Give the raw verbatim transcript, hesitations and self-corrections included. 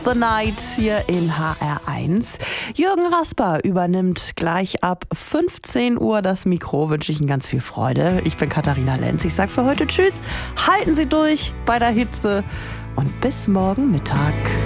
The Night hier in H R eins. Jürgen Rasper übernimmt gleich ab fünfzehn Uhr das Mikro. Wünsche ich Ihnen ganz viel Freude. Ich bin Katharina Lenz. Ich sage für heute Tschüss. Halten Sie durch bei der Hitze und bis morgen Mittag.